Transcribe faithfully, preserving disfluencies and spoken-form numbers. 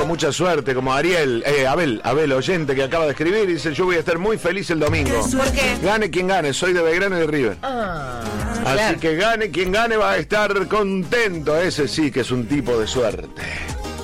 tengo mucha suerte, como Ariel, eh, Abel, Abel, oyente que acaba de escribir, dice, yo voy a estar muy feliz el domingo. ¿Por qué? Gane quien gane, soy de Belgrano y de River. Ah, Así claro. que gane quien gane va a estar contento. Ese sí que es un tipo de suerte.